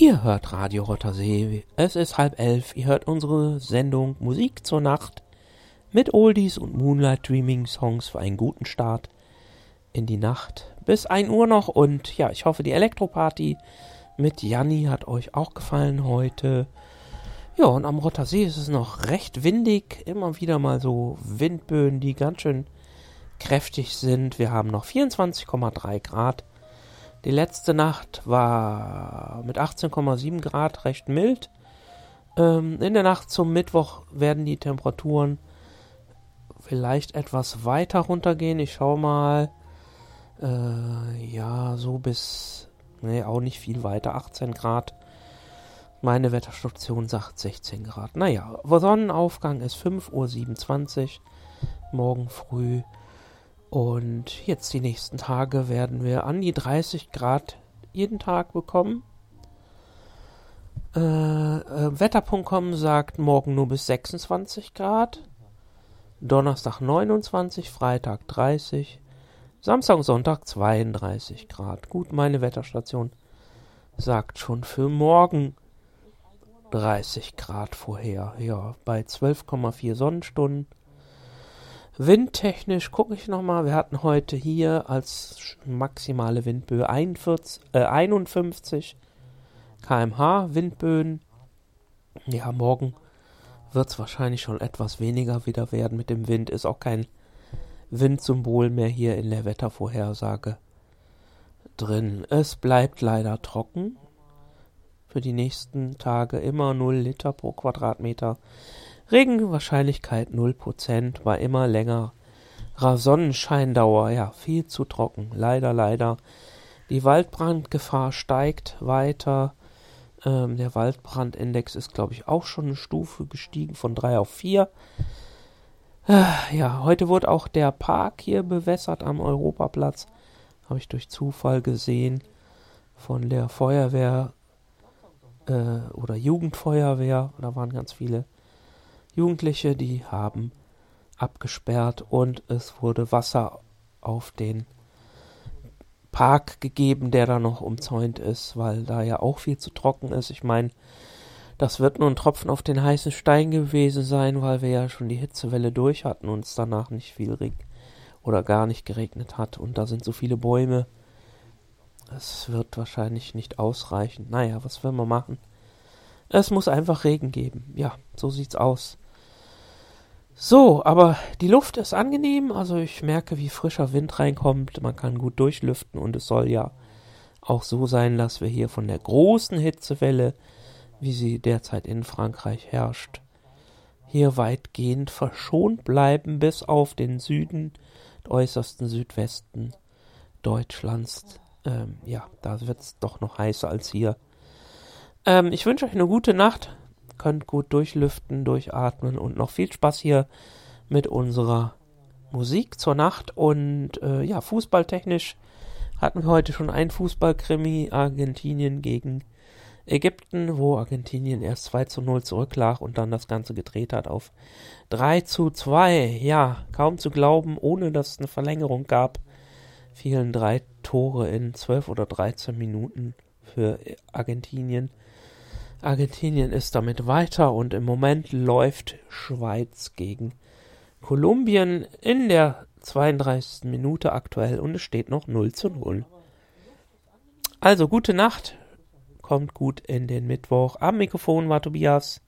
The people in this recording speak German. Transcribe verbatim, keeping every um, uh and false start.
Ihr hört Radio Rottersee, es ist halb elf, ihr hört unsere Sendung Musik zur Nacht mit Oldies und Moonlight Dreaming Songs für einen guten Start in die Nacht bis ein Uhr noch. Und ja, ich hoffe, die Elektroparty mit Janni hat euch auch gefallen heute. Ja, und am Rottersee ist es noch recht windig, immer wieder mal so Windböen, die ganz schön kräftig sind. Wir haben noch vierundzwanzig Komma drei Grad. Die letzte Nacht war mit achtzehn Komma sieben Grad recht mild. Ähm, in der Nacht zum Mittwoch werden die Temperaturen vielleicht etwas weiter runtergehen. Ich schau mal. Äh, ja, so bis, nee, auch nicht viel weiter. achtzehn Grad. Meine Wetterstation sagt sechzehn Grad. Naja, Sonnenaufgang ist fünf Uhr siebenundzwanzig. Morgen früh. Und jetzt die nächsten Tage werden wir an die dreißig Grad jeden Tag bekommen. Äh, äh, Wetter Punkt com sagt morgen nur bis sechsundzwanzig Grad. Donnerstag neunundzwanzig, Freitag dreißig. Samstag und Sonntag zweiunddreißig Grad. Gut, meine Wetterstation sagt schon für morgen dreißig Grad vorher. Ja, bei zwölf Komma vier Sonnenstunden. Windtechnisch gucke ich nochmal. Wir hatten heute hier als maximale Windböe einundvierzig, äh, einundfünfzig Kilometer pro Stunde Windböen. Ja, morgen wird es wahrscheinlich schon etwas weniger wieder werden mit dem Wind. Ist auch kein Windsymbol mehr hier in der Wettervorhersage drin. Es bleibt leider trocken. Für die nächsten Tage immer null Liter pro Quadratmeter. Regenwahrscheinlichkeit null Prozent, bei immer längerer Sonnenscheindauer, ja, viel zu trocken, leider, leider. Die Waldbrandgefahr steigt weiter, ähm, der Waldbrandindex ist, glaube ich, auch schon eine Stufe gestiegen, von drei auf vier. Äh, ja, heute wurde auch der Park hier bewässert am Europaplatz, habe ich durch Zufall gesehen, von der Feuerwehr äh, oder Jugendfeuerwehr, da waren ganz viele Jugendliche, die haben abgesperrt und es wurde Wasser auf den Park gegeben, der da noch umzäunt ist, weil da ja auch viel zu trocken ist. Ich meine, das wird nur ein Tropfen auf den heißen Stein gewesen sein, weil wir ja schon die Hitzewelle durch hatten und es danach nicht viel reg- oder gar nicht geregnet hat. Und da sind so viele Bäume, es wird wahrscheinlich nicht ausreichen. Naja, was will man machen? Es muss einfach Regen geben. Ja, so sieht's aus. So, aber die Luft ist angenehm, also ich merke, wie frischer Wind reinkommt, man kann gut durchlüften und es soll ja auch so sein, dass wir hier von der großen Hitzewelle, wie sie derzeit in Frankreich herrscht, hier weitgehend verschont bleiben, bis auf den Süden, den äußersten Südwesten Deutschlands. Ähm, ja, da wird es doch noch heißer als hier. Ähm, ich wünsche euch eine gute Nacht. Könnt gut durchlüften, durchatmen und noch viel Spaß hier mit unserer Musik zur Nacht. Und äh, ja, fußballtechnisch hatten wir heute schon ein Fußballkrimi, Argentinien gegen Ägypten, wo Argentinien erst zwei zu null zurücklag und dann das Ganze gedreht hat auf drei zu zwei. Ja, kaum zu glauben, ohne dass es eine Verlängerung gab, fielen drei Tore in zwölf oder dreizehn Minuten für Argentinien. Argentinien ist damit weiter und im Moment läuft Schweiz gegen Kolumbien in der zweiunddreißigsten Minute aktuell und es steht noch null zu null. Also gute Nacht, kommt gut in den Mittwoch. Am Mikrofon war Tobias.